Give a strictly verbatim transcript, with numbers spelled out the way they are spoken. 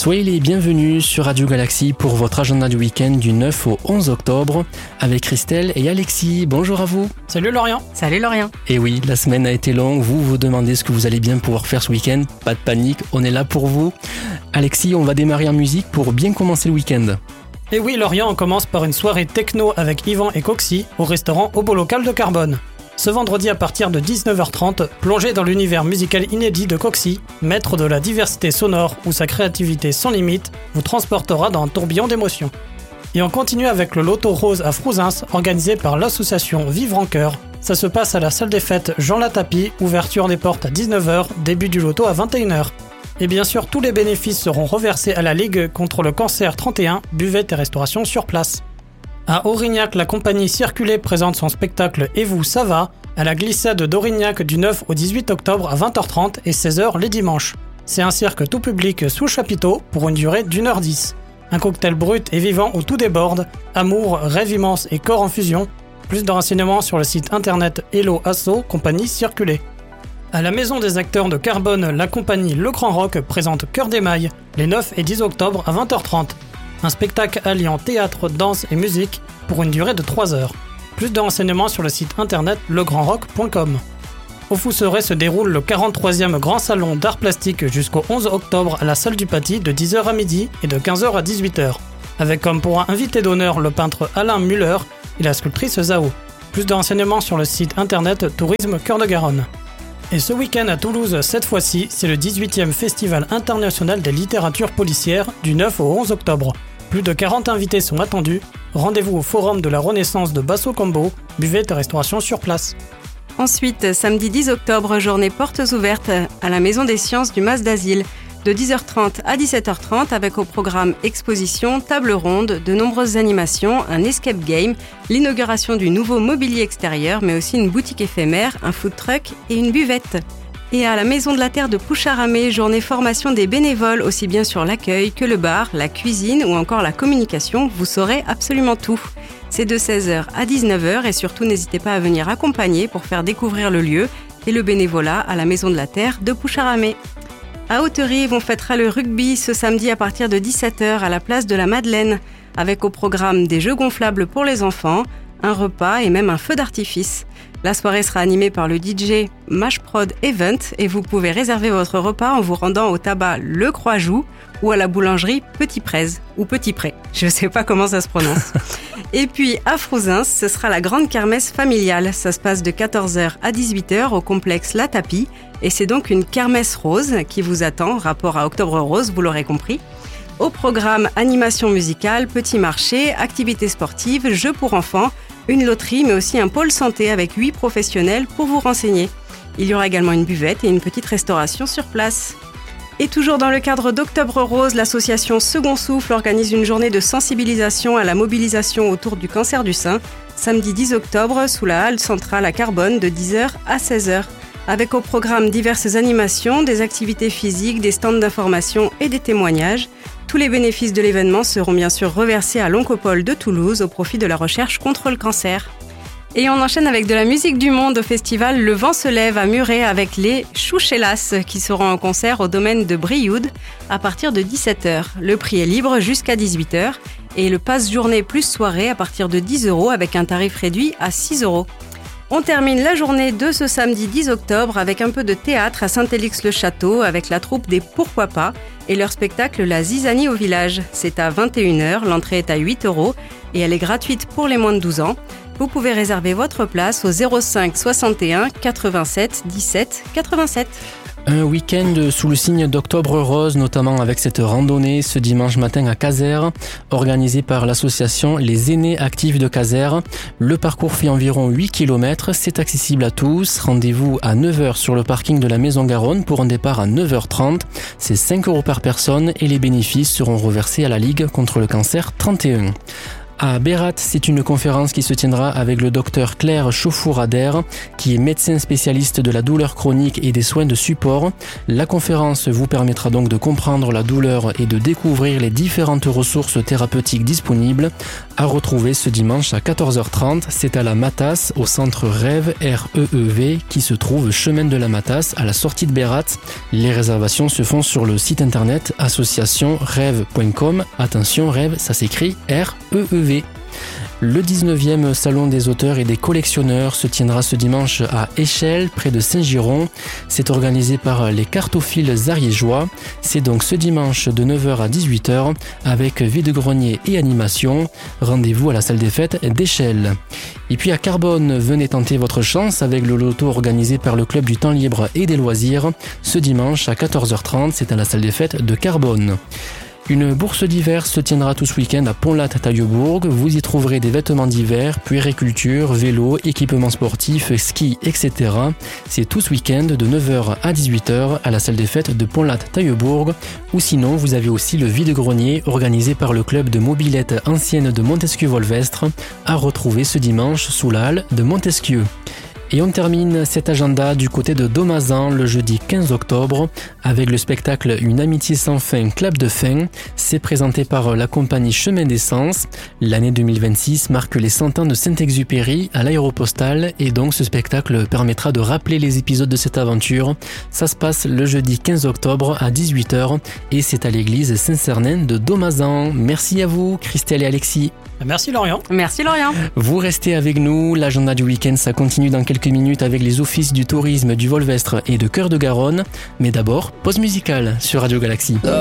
Soyez les bienvenus sur Radio Galaxie pour votre agenda du week-end du neuf au onze octobre avec Christelle et Alexis. Bonjour à vous. Salut Lorient. Salut Lorient. Et oui, la semaine a été longue, vous vous demandez ce que vous allez bien pouvoir faire ce week-end. Pas de panique, on est là pour vous. Alexis, on va démarrer en musique pour bien commencer le week-end. Et oui Lorient, on commence par une soirée techno avec Yvan et Coxy au restaurant Au Beau Local de Carbone. Ce vendredi à partir de dix-neuf heures trente, plongez dans l'univers musical inédit de Coxy, maître de la diversité sonore où sa créativité sans limite vous transportera dans un tourbillon d'émotions. Et on continue avec le Loto Rose à Frouzins, organisé par l'association Vivre en Cœur. Ça se passe à la salle des fêtes Jean Latapie, ouverture des portes à dix-neuf heures, début du loto à vingt et une heures. Et bien sûr, tous les bénéfices seront reversés à la Ligue contre le cancer trente et un, buvette et restauration sur place. À Aurignac, la compagnie Circuler présente son spectacle Et vous, ça va à la glissade d'Aurignac du neuf au dix-huit octobre à vingt heures trente et seize heures les dimanches. C'est un cirque tout public sous chapiteau pour une durée d'une heure dix. Un cocktail brut et vivant où tout déborde, amour, rêve immense et corps en fusion. Plus de renseignements sur le site internet Hello Asso, compagnie Circuler. À la Maison des acteurs de Carbone, la compagnie Le Grand Rock présente Cœur d'émail les neuf et dix octobre à vingt heures trente. Un spectacle alliant théâtre, danse et musique pour une durée de trois heures. Plus de renseignements sur le site internet le grand rock point com. Au Fousseret se déroule le quarante-troisième Grand Salon d'Art Plastique jusqu'au onze octobre à la salle du Paty de dix heures à midi et de quinze heures à dix-huit heures. Avec comme pour un invité d'honneur le peintre Alain Muller et la sculptrice Zao. Plus de renseignements sur le site internet Tourisme Cœur de Garonne. Et ce week-end à Toulouse, cette fois-ci, c'est le dix-huitième Festival international des littératures policières du neuf au onze octobre. Plus de quarante invités sont attendus. Rendez-vous au Forum de la Renaissance de Basso Combo, buvette et restauration sur place. Ensuite, samedi dix octobre, journée portes ouvertes à la Maison des Sciences du Mas d'Asile, de dix heures trente à dix-sept heures trente avec au programme exposition, table ronde, de nombreuses animations, un escape game, l'inauguration du nouveau mobilier extérieur, mais aussi une boutique éphémère, un food truck et une buvette. Et à la Maison de la Terre de Poucharamé, journée formation des bénévoles, aussi bien sur l'accueil que le bar, la cuisine ou encore la communication, vous saurez absolument tout. C'est de seize heures à dix-neuf heures et surtout n'hésitez pas à venir accompagner pour faire découvrir le lieu et le bénévolat à la Maison de la Terre de Poucharamé. À Haute-Rive, on fêtera le rugby ce samedi à partir de dix-sept heures à la place de la Madeleine, avec au programme des jeux gonflables pour les enfants, un repas et même un feu d'artifice. La soirée sera animée par le D J Mashprod Event et vous pouvez réserver votre repas en vous rendant au tabac Le Croix-Joux ou à la boulangerie Petit Prez ou Petit Pré. Je ne sais pas comment ça se prononce. Et puis à Frouzins, ce sera la grande kermesse familiale. Ça se passe de quatorze heures à dix-huit heures au complexe La Tapie et c'est donc une kermesse rose qui vous attend, rapport à Octobre Rose, vous l'aurez compris. Au programme animation musicale, petit marché, activités sportives, jeux pour enfants, une loterie mais aussi un pôle santé avec huit professionnels pour vous renseigner. Il y aura également une buvette et une petite restauration sur place. Et toujours dans le cadre d'Octobre Rose, l'association Second Souffle organise une journée de sensibilisation à la mobilisation autour du cancer du sein, samedi dix octobre sous la halle centrale à Carbone de dix heures à seize heures. Avec au programme diverses animations, des activités physiques, des stands d'information et des témoignages. Tous les bénéfices de l'événement seront bien sûr reversés à l'Oncopole de Toulouse au profit de la recherche contre le cancer. Et on enchaîne avec de la musique du monde au festival Le Vent se lève à Muret avec les Chouchellas qui seront en concert au domaine de Brioude à partir de dix-sept heures. Le prix est libre jusqu'à dix-huit heures et le pass journée plus soirée à partir de dix euros avec un tarif réduit à six euros. On termine la journée de ce samedi dix octobre avec un peu de théâtre à Saint-Élix-le-Château avec la troupe des Pourquoi pas et leur spectacle La Zizanie au village. C'est à vingt et une heures, l'entrée est à huit euros et elle est gratuite pour les moins de douze ans. Vous pouvez réserver votre place au zéro cinq soixante et un quatre-vingt-sept dix-sept quatre-vingt-sept. Un week-end sous le signe d'Octobre Rose, notamment avec cette randonnée ce dimanche matin à Casères, organisée par l'association Les Aînés Actifs de Casères. Le parcours fait environ huit kilomètres, c'est accessible à tous. Rendez-vous à neuf heures sur le parking de la Maison Garonne pour un départ à neuf heures trente. C'est cinq euros par personne et les bénéfices seront reversés à la Ligue contre le cancer trente et un. À Bérat, c'est une conférence qui se tiendra avec le docteur Claire Chauffour-Ader, qui est médecin spécialiste de la douleur chronique et des soins de support. La conférence vous permettra donc de comprendre la douleur et de découvrir les différentes ressources thérapeutiques disponibles. À retrouver ce dimanche à quatorze heures trente, c'est à la Matasse, au centre Rêve, R E E V, qui se trouve chemin de la Matasse, à la sortie de Bérat. Les réservations se font sur le site internet association rêve point com. Attention, Rêve, ça s'écrit R E E V. Le dix-neuvième Salon des auteurs et des collectionneurs se tiendra ce dimanche à Échelle, près de Saint-Giron. C'est organisé par les cartophiles ariégeois. C'est donc ce dimanche de neuf heures à dix-huit heures avec vide-grenier et animation. Rendez-vous à la salle des fêtes d'Échelle. Et puis à Carbone, venez tenter votre chance avec le loto organisé par le Club du Temps Libre et des Loisirs. Ce dimanche à quatorze heures trente, c'est à la salle des fêtes de Carbone. Une bourse d'hiver se tiendra tout ce week-end à Pont-Latte-Taillebourg. Vous y trouverez des vêtements d'hiver, puériculture, vélo, équipements sportifs, ski, et cetera. C'est tout ce week-end de neuf heures à dix-huit heures à la salle des fêtes de Pont-Latte-Taillebourg. Ou sinon, vous avez aussi le vide-grenier organisé par le club de mobilette ancienne de Montesquieu-Volvestre à retrouver ce dimanche sous la halle de Montesquieu. Et on termine cet agenda du côté de Domazan le jeudi quinze octobre avec le spectacle Une amitié sans fin, clap de fin. C'est présenté par la compagnie Chemin d'Essence. L'année deux mille vingt-six marque les cent ans de Saint-Exupéry à l'Aéropostale et donc ce spectacle permettra de rappeler les épisodes de cette aventure. Ça se passe le jeudi quinze octobre à dix-huit heures et c'est à l'église Saint-Cernin de Domazan. Merci à vous, Christelle et Alexis. Merci Lorient. Merci Lorient. Vous restez avec nous, l'agenda du week-end ça continue dans quelques minutes avec les offices du tourisme du Volvestre et de Cœur de Garonne. Mais d'abord, pause musicale sur Radio Galaxy.